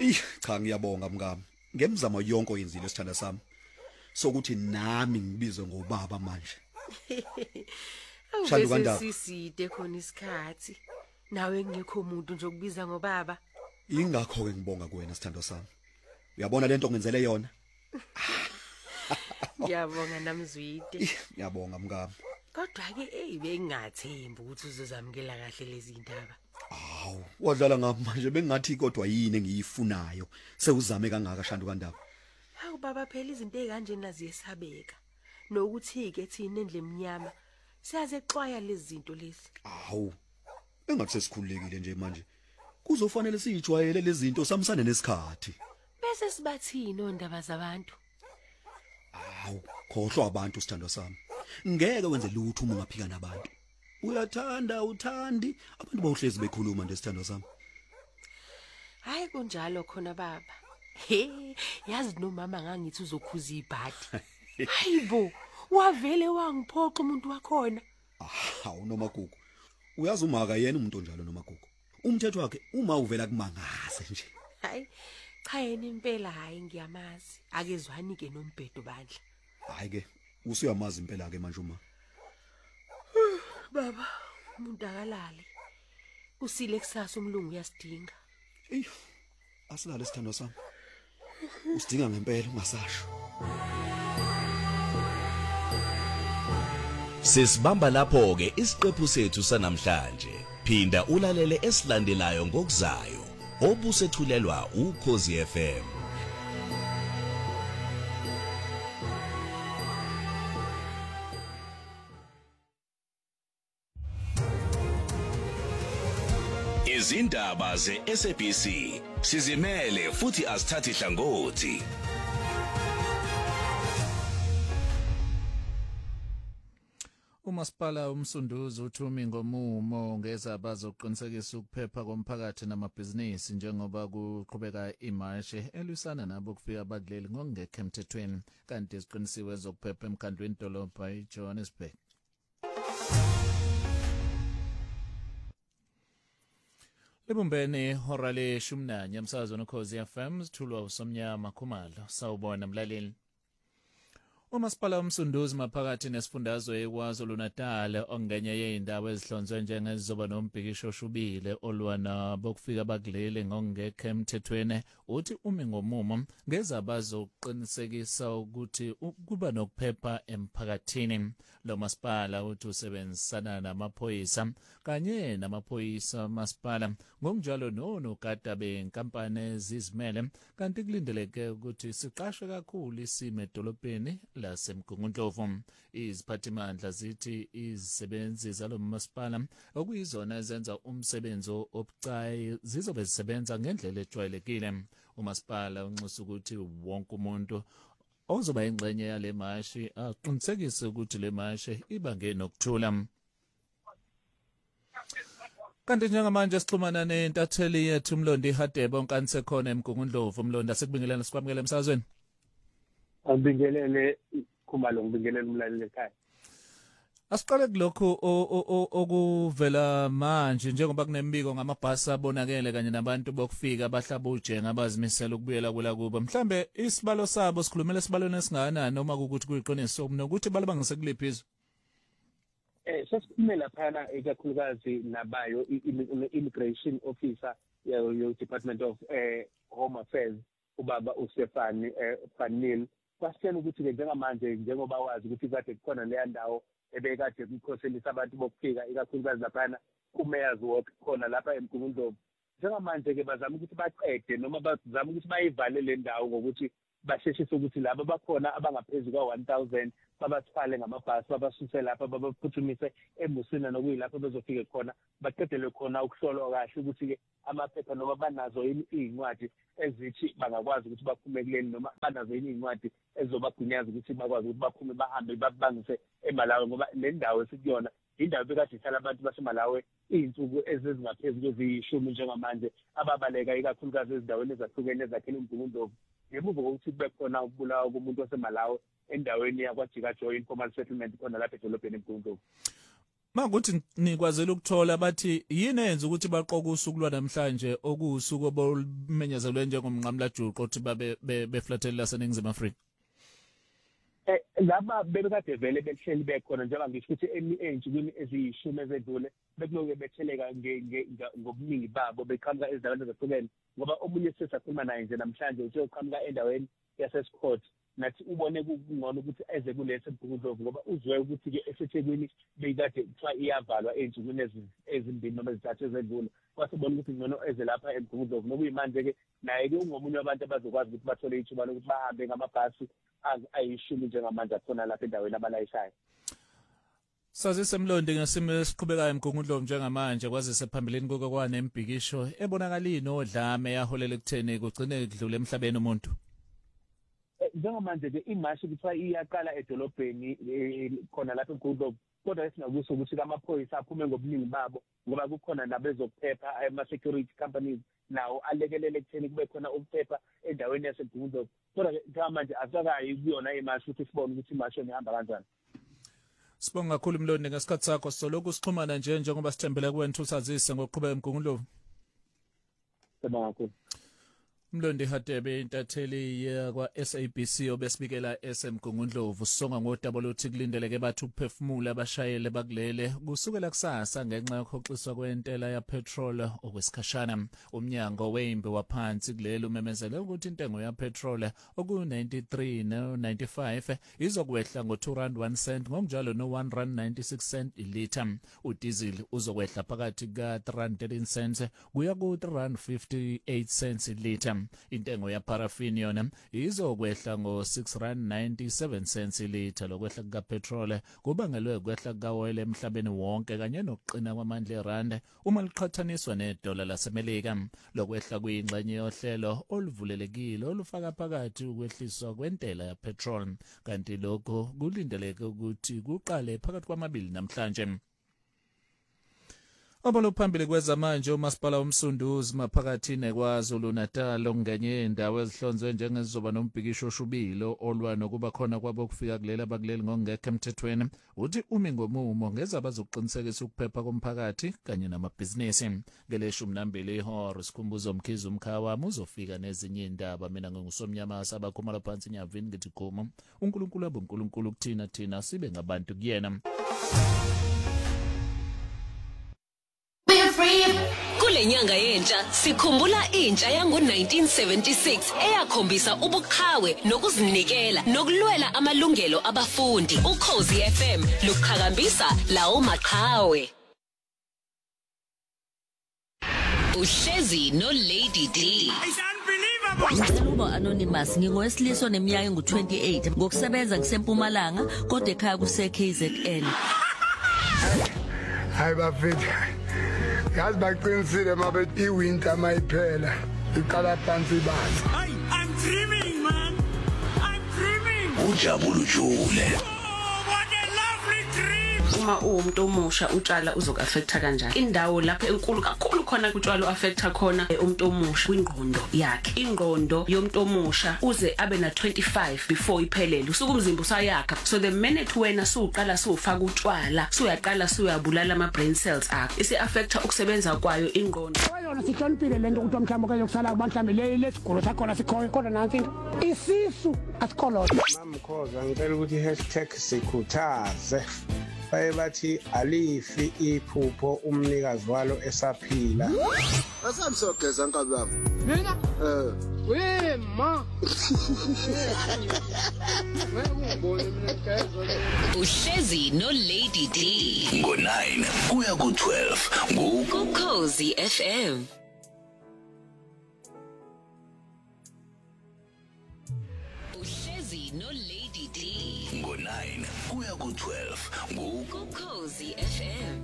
Cha ngiyabonga mngami. Ngemzamo yonke oyenzile sithanda sami. Sokuthi nami ngibizwe ngobaba manje. Shanda uKandaba. Siside khona isikhathi. Nawe ngekho umuntu nje okubiza ngobaba. Ingakho ke ngibonga kuwena sithando sami. Uyabona lento ngenzele yona? Ngiyabonga namzwide. Ngiyabonga mngami. Kodwa ke bengingathembi ukuthi uzozamukela kahle lezi ndaba. Awu, wadlala ngapha manje bengathi kodwa yini engiyifunayo. Sewuzame kangaka Shanda uKandaba. Hawu baba phela izinto ezikanje naziyesabeka. Nokuthi ke thina endle eminyama siyaze xwaya lezi zinto lezi. Awu. Engathi sesikhululekile nje manje. Kuzofanele sijwayele lezi zinto samsane nesikhathi. Bese sibathini ondaba zabantu? Awu, khohlwa abantu sithando sami. Ngeke wenze lutho uma ungaphika nabantu. Uyathanda uthandi abantu bawuhlezi bekhuluma nje sithando sami. Hayi kunjalo khona baba. He, yazi nomama ngangithi uzokhuza ibhadi. Hayibo, wavele wangiphoxa umuntu wakhona. Hawu nomagugu. Uyazi umaka yena umuntu onjalo nomagugu. Umthetho wakhe uma uvela kumangase nje. Hayi, cha yena impela hayi ngiyamazi. Akezwani ke nombhedo bandla. Hayi ke, usuyamazi impela ke manje uma. Baba, umuntu akalali. Usile kusasa umlungu uyasidinga. Asilale sithando sami. Usidinga ngempela ungasasho. Sisibamba lapho ke isiqephu sethu sanamhlanje. Phinda ulalele esilandelayo ngokuzayo. Obusethulelwa uKhosi FM. Izindaba ze-SABC sizimele futhi asithathi hlangothi. Umasipala umsunduzi uthumi ngomumo ngeza bazoqinisekisa ukuphepha komphakathi namabhizinisi njengoba kuqhubeka imarshe elwisana nabo kufika abadleli ngokungekho emthethweni kanti isiqinisiwe zokuphepha emkhandlweni dolobha eJohannesburg. Libumbene horale shumnanye umsakazo noKhosi FM sithulwa usomnyama Khumalo sawubona mlaleli. Umasipala umsunduzi maphakathi nesifundazwe eKwaZulu Natal ongenye yezindawo ezihlonzwe njengezizoba nombhikisho oshubile olwana bokufika abagilele ngokungekho emthethweni uthi umi ngomumo ngeza bazoqinisekisa ukuthi kuba nokuphepha emphakathini. Lo masipala uthi usebenzisana namaphoyisa kanye namaphoyisa masipala ngokunjalo nonogada benkampani ezizimele kanti kulindeleke ukuthi siqashwe kakhulu isime edolobheni laseMgungundlovu. Iziphathimandla zithi izisebenzi zalo masipala okuyizona ezenza umsebenzi obucayi zizobe zisebenza ngendlela ejwayelekile. Umasipala unxusa ukuthi wonke umuntu ozoba ingxenye yale mashi aqinisekise ukuthi le mashi ibange nokuthula. Kanti njengamanje sixhumana nentatheli yethu Mlondi Hadebe onkanise khona eMgungundlovu. Mlondi asikubingelele sikwamukele emsazweni. Ngibingelele Khumalo ngibingelele umlaleli ekhaya. Asiqale kulokho okuvela manje njengoba kunembiko ngamabhasi abonakele kanye nabantu bokufika bahlaba ujenga abazimisela ukubuyela kwelakubo. Mhlambe isibalo sabo sikhulumela esibalweni esingakanani noma ukuthi kuyiqiniso nokuthi balibangise kuliphi izwe? Sesikhulumela phana ikakhulukazi nabayo immigration officer yo Department of Home Affairs ubaba uStefani Fanil. Kwasitshela ukuthi ke njengamanje njengoba wazi ukuthi kade kukhona leya ndawo ebekade kukhoselisa abantu bokufika ikakhulukazi laphana kumayors walk khona lapha eMgungundlovu. Njengamanje ke bazama ukuthi baqede noma bazama ukuthi bayivale le ndawo ngokuthi basheshise ukuthi laba bakhona abangaphezulu kwa-1000 babathwale ngamabhasi babasuse lapha babaphuthumise eMusina nokuyilapho bezofike khona baqedelwe khona ukuhlolwa kahle ukuthi ke amaphepha noma banazo yini izincwadi ezithi bangakwazi ukuthi baphume kuleni noma banazo yini izincwadi ezizobagunyaza ukuthi bakwazi ukuthi baphume bahambe babangise eMalawi ngoba le ndawo esikuyona indawo bekade ihlala abantu baseMalawi izinsuku ezizingaphezulu kweziyishumi njengamanje ababaleka ikakhulukazi ezindaweni ezahlukene ezakhele uMgungundlovu. Ngemuva kokuthi kube khona ukubulawa komuntu waseMalawi endaweni yakwaJika Joy Informal Settlement khona lapha edolobheni eMgungundlovu. Makuthi nikwazela ukuthola bathi yini enza ukuthi baqoka usuku lwanamhlanje okusuku obumenyezelwe njengomnqamla juqo ukuthi babe beflatheli laseNingizimu Afrika. Laba bebekade vele behleli bekhona njengoba ngisho ukuthi ensukwini eziyishumi ezedlule bekuloke betheleka ngobuningi babo beqhamuka ezindaweni ezahlukene ngoba omunye sisakhuluma naye nje namhlanje uzoqhamuka endaweni yaseSport nathi ubone kungcono ukuthi eze kulesi Bhukudlovu ngoba uzwe ukuthi ke esethekwini beyikade kuthiwa iyavalwa ensukwini ezimbili noma ezithathu ezedlule kwasebona ukuthi ngcono eze lapha eBhukudlovu nokuyimanje ke naye ke ungomunye wabantu abazokwazi ukuthi bathole ithuba lokuthi bahambe ngamabhasi ayishumi njengamanje akhona lapha endaweni abalayishayo. Sazise Mlondi ngesimo esiqhubekayo eMgungundlovu njengamanje kwazise phambilini kokwane embhikisho ebonakalini odlame yaholela ekutheni kugcine kudlule emhlabeni umuntu. Njengamanje ke imashi kuthiwa iyaqala edolobheni khona lapha eBhukudlovu kodwa esinakusho ukuthi amaphoyisa aphume ngobuningi babo ngoba kukhona nabezokuphepha ama-security companies nawo alekelele ekutheni kube khona ukuphepha endaweni yaseBhukudlovu kodwa njengamanje asakayi kuyona imashi ukuthi sibone ukuthi imashi ihamba kanjani. Sibonga kakhulu Mlondi ngesikhathi sakho soloko sixhumana njengoba sithembele kuwena usazise ngokuqhubeka eMgungundlovu. Sibonga kakhulu. Mlondi Hadebe intatheli yakwa SABC obesibikela eseMgungundlovu songa ngodaba lokuthi kulindeleke bathi ukuphefumula abashayeli bakulele kusukela kusasa ngenxa yokhoxiswa kwentela ya petrol okwesikhashana. Umnyango weimbi waphansi kulelo umemezele ukuthi intengo ya petrol oku93 no95 izokwehla ngo2.01 ngokunjalo no1.96 ilitha. Udizili uzokwehla phakathi ka3.13 kuya ku3.58 ilitha. Intengo ya paraffin yona izokwehla ngo6.97 ilitha. Lokwehla kukapetrol kubangelwe ukwehla kukaoil emhlabeni wonke kanye nokuqina kwamandla erand uma liqhathaniswa nedola laseMelika. Lokwehla kuyingxenye yohlelo oluvulelekile olufaka phakathi ukwehliswa kwentela ya petrol kanti lokho kulindeleke ukuthi kuqale phakathi kwamabili namhlanje. Abalophambili kwezamanje uMasipala uMsunduzi maphakathi neKwaZulu Natal ongenye indawo ezihlonzwe njengezizoba nombhikisho oshubilo olwa nokuba khona kwabo kufika kuleli abakuleli ngokungekho emthethweni uthi umi ngomumo ngeza bazokuqinisekisa ukuphepha komphakathi kanye namabhizinisi. Ngeleshumi nambili ihora sikhumbuzo umkhizi umkhawa uzofika nezinye indaba. Mina ngingusomnyama sabakhumala phansi nyavini ngithi khoma uNkulunkulu aboNkulunkulu kuthina sibe ngabantu kuyena. Kule nyanga yentsha sikhumbula intsha yango1976 eyakhombisa ubuqhawe nokuzinikela nokulwela amalungelo abafundi. Ukhozi FM luqhakambisa lawo maqhawe. Uhlezi no Lady D. Ngicela anonymous ngingowesiliso neminyaka engu28 ngokusebenza kuseMpumalanga kodwa ekhaya kuse KZN. Hayi bafethu yazi baqinisile mabethi iwinter mayiphela iqala phansi bazi. Hey, I'm dreaming man, I'm dreaming. Ujabulu jule. What a lovely dream. Uma umuntu omusha utshala uzokaffecta kanjani? Indawo lapho enkulu kakhulu khona kutshalo affecta khona umuntu omusha kwingqondo yakhe. Ingqondo yomuntu omusha uze abe na 25 before iphelele. Usuku umzimba usayakha. So the minute wena suqala sufaka utshwala, suyaqala suyabulala ama brain cells akho. Isi affecta ukusebenza kwayo ingqondo. Wayona sihloniphile lento ukuthi mhlawumbe kuyokusala kubantu mhlawumbe lesigolo sakhona sikhoyo kodwa nansi isisu asikolotha. Mamkhoza ngicela ukuthi #sikhuthaze baye bathi alifi iphupho umnikazi walo esaphila. Asamsogeza nkabi yakho. Mina? Wema. Uhlezi no Lady D. Ngo9 kuya ku12 Ukhozi FM. Uhlezi no Lady D. Ngo9 kuya ku12 Ukhozi FM.